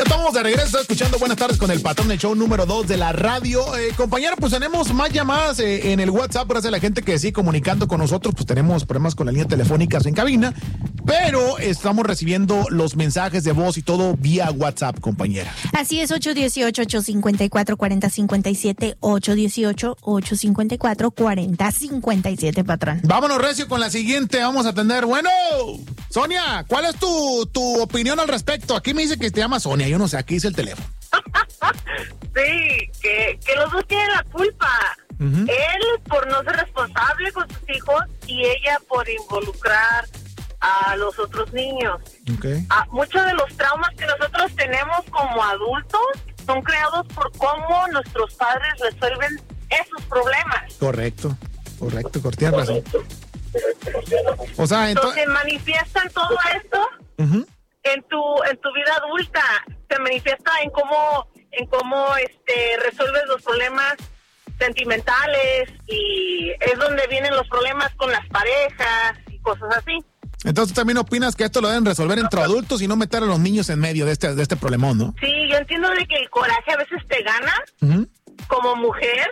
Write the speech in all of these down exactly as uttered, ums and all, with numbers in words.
Ya estamos de regreso escuchando Buenas Tardes con el Patrón, el show número dos de la radio. Eh, compañero, pues tenemos más llamadas eh, en el WhatsApp, gracias a la gente que sigue comunicando con nosotros. Pues tenemos problemas con la línea telefónicas en cabina, pero estamos recibiendo los mensajes de voz y todo vía WhatsApp, compañera. Así es, ocho uno ocho, ocho cinco cuatro, cuatro cero cinco siete, ocho uno ocho, ocho cinco cuatro, cuatro cero cinco siete, patrón. Vámonos, recio, con la siguiente. Vamos a atender. Bueno, Sonia, ¿cuál es tu, tu opinión al respecto? Aquí me dice que te llama Sonia, yo no sé, aquí dice el teléfono. Sí, que, que los dos tienen la culpa. Uh-huh. Él por no ser responsable con sus hijos y ella por involucrar a los otros niños. Okay. Ah, muchos de los traumas que nosotros tenemos como adultos son creados por cómo nuestros padres resuelven esos problemas. Correcto, correcto, tienes razón. O sea, entonces... entonces manifiestan todo esto uh-huh. en tu en tu vida adulta. Se manifiesta en cómo en cómo este resuelves los problemas sentimentales y es donde vienen los problemas con las parejas y cosas así. Entonces, ¿también opinas que esto lo deben resolver entre adultos y no meter a los niños en medio de este de este problemón, no? Sí, yo entiendo de que el coraje a veces te gana uh-huh. como mujer,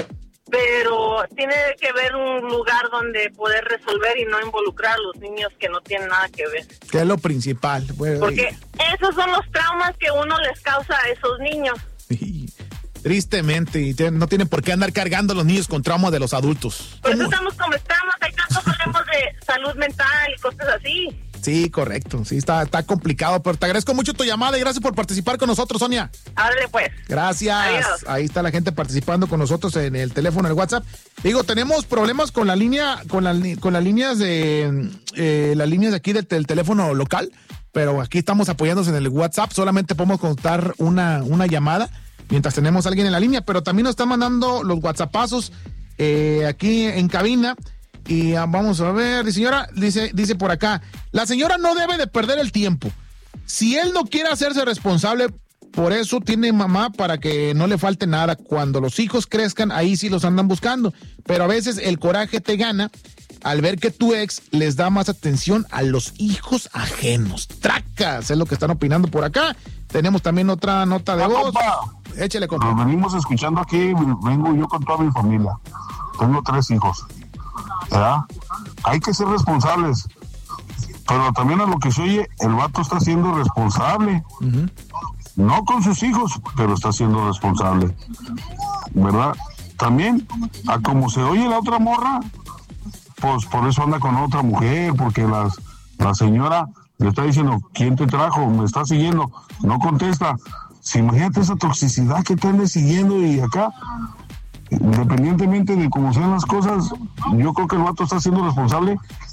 pero tiene que haber un lugar donde poder resolver y no involucrar a los niños que no tienen nada que ver. Que es lo principal. Bueno, porque y... esos son los traumas que uno les causa a esos niños. Sí. Tristemente, y no tienen por qué andar cargando a los niños con traumas de los adultos. Por eso estamos como estamos, hay tantos problemas de salud mental y cosas así. Sí, correcto, sí, está, está complicado, pero te agradezco mucho tu llamada y gracias por participar con nosotros, Sonia. Ándale pues. Gracias. Adiós. Ahí está la gente participando con nosotros en el teléfono, en el WhatsApp. Digo, tenemos problemas con la línea, con, la, con las líneas de, eh, las líneas de aquí del, del teléfono local, pero aquí estamos apoyándonos en el WhatsApp, solamente podemos contar una, una llamada mientras tenemos a alguien en la línea, pero también nos están mandando los WhatsAppazos eh, aquí en cabina. Y uh, vamos a ver, señora, dice, dice por acá, la señora no debe de perder el tiempo. Si él no quiere hacerse responsable, por eso tiene mamá para que no le falte nada. Cuando los hijos crezcan, ahí sí los andan buscando. Pero a veces el coraje te gana al ver que tu ex les da más atención a los hijos ajenos. Tracas, es lo que están opinando por acá. Tenemos también otra nota de voz. Échale, compa. Nos venimos escuchando aquí, vengo yo con toda mi familia. Tengo tres hijos. ¿verdad? Hay que ser responsables, pero también a lo que se oye, el vato está siendo responsable, uh-huh. no con sus hijos, pero está siendo responsable, ¿verdad? También, a como se oye la otra morra, pues por eso anda con otra mujer, porque las, la señora le está diciendo, ¿quién te trajo? ¿Me está siguiendo? No contesta. Si imagínate esa toxicidad que te ande siguiendo y acá, independientemente de cómo sean las cosas, yo creo que el vato está siendo responsable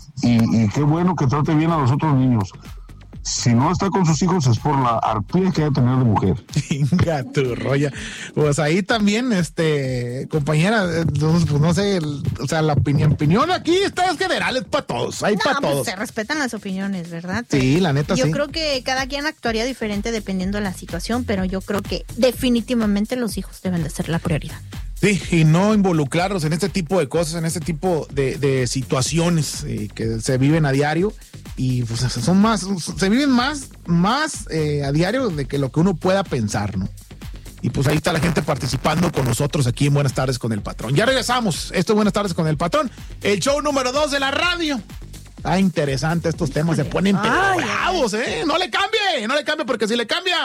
y, y qué bueno que trate bien a los otros niños. Si no está con sus hijos es por la arpía que debe tener de mujer. Venga, tu rolla. Pues ahí también, este, compañera, pues no sé, el, o sea, la opinión, opinión aquí está es general, es para todos, hay no, para pues todos. Se respetan las opiniones, ¿verdad? Sí, la neta yo sí. Yo creo que cada quien actuaría diferente dependiendo de la situación, pero yo creo que definitivamente los hijos deben de ser la prioridad. Sí, y no involucrarlos en este tipo de cosas, en este tipo de, de situaciones eh, que se viven a diario y pues son más, se viven más, más eh, a diario de que lo que uno pueda pensar, ¿no? Y pues ahí está la gente participando con nosotros aquí en Buenas Tardes con el Patrón. Ya regresamos, esto es Buenas Tardes con el Patrón, el show número dos de la radio. Está interesante estos temas, se ponen pero bravos, ¿eh? No le cambie, no le cambie porque si le cambia